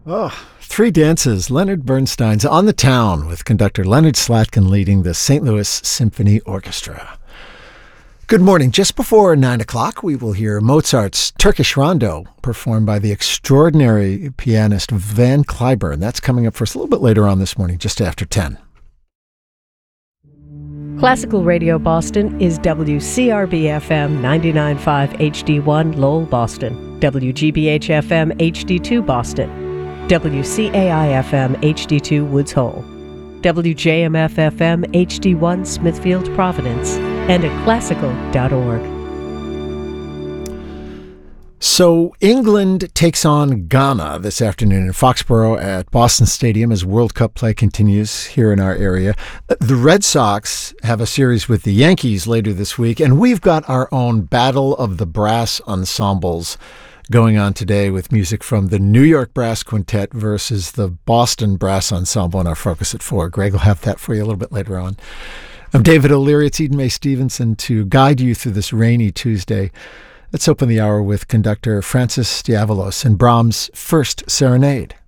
Oh, three dances. Leonard Bernstein's On the Town with conductor Leonard Slatkin leading the St. Louis Symphony Orchestra. Good morning. Just before 9 o'clock, we will hear Mozart's Turkish Rondo performed by the extraordinary pianist Van Cliburn. That's coming up for us a little bit later on this morning, just after 10. Classical Radio Boston is WCRB-FM 99.5 HD1 Lowell, Boston, WGBH-FM HD2 Boston, WCAI-FM HD2 Woods Hole, WJMF-FM HD1 Smithfield, Providence, and at classical.org. So England takes on Ghana this afternoon in Foxborough at Boston Stadium as World Cup play continues here in our area. The Red Sox have a series with the Yankees later this week, and we've got our own Battle of the Brass Ensembles going on today with music from the New York Brass Quintet versus the Boston Brass Ensemble in our Focus at 4. Greg will have that for you a little bit later on. I'm David O'Leary. It's Eden Mae Stevenson to guide you through this rainy Tuesday. Let's open the hour with conductor Francis Diavalos and Brahms' First Serenade.